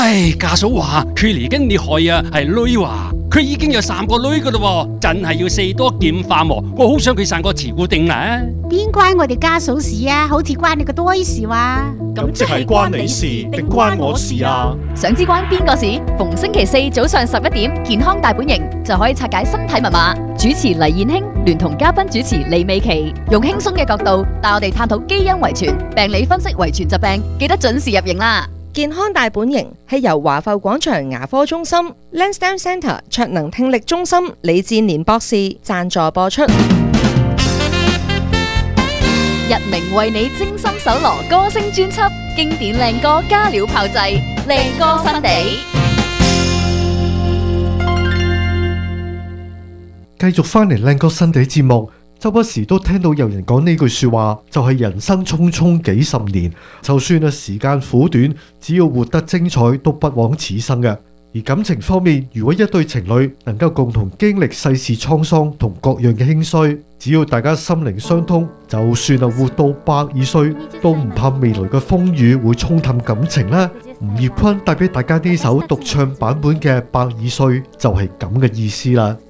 唉，家嫂話佢嚟緊你害啊，係女話佢已經有3個女噶啦，真係要四多劍化喎。我好想佢生個慈姑定啦。 邊關我哋家嫂事啊？好似關你個堆事話。 咁即係關你事定關我事啊？ 想知關邊個事？逢星期4早上11點，健康大本營就可以拆解身體密碼。主持黎燕卿聯同嘉賓主持李美琪，用輕鬆嘅角度帶我哋探討基因遺傳、病理分析遺傳疾病，記得準時入營啦！ 健康大本營係由華埠廣場牙科中心、Lansdowne Centre 卓能聽力中心李志年博士贊助播出。 日明為你精心搜羅歌聲專輯，經典靚歌加料炮製，靚歌新地。 繼續返嚟靚歌新地節目，周不時都聽到有人講呢句說話，就係人生匆匆幾十年，就算時間苦短，只要活得精彩，都不枉此生嘅。而感情方面，如果一對情侶能夠共同經歷世事滄桑同各樣嘅興衰，只要大家心靈相通，就算活到120歲，都唔怕未來嘅風雨會沖淡感情啦。吳業坤帶俾大家呢首獨唱版本嘅120歲，就係咁嘅意思啦。